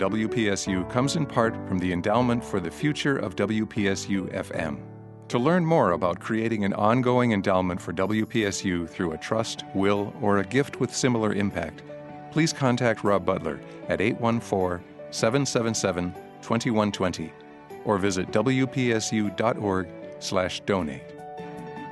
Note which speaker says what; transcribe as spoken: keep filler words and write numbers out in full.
Speaker 1: W P S U comes in part from the Endowment for the Future of W P S U F M. To learn more about creating an ongoing endowment for W P S U through a trust, will, or a gift with similar impact, please contact Rob Butler at eight one four, seven seven seven, two one two zero or visit W P S U dot org slash donate.